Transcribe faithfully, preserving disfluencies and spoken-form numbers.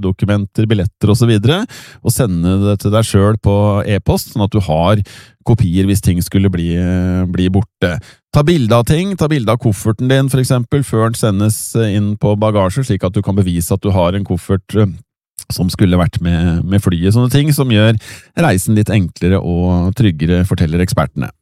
reisedokumenter, billetter og så videre, og sende det til deg selv på e-post, sånn at du har kopier hvis ting skulle bli, bli borte. Ta bilde av ting, ta bilde av kofferten din for eksempel, før den sendes inn på bagasje, slik at du kan bevise at du har en koffert som skulle vært med, med flyet. Sånne ting som gjør reisen litt enklere og tryggere, forteller ekspertene.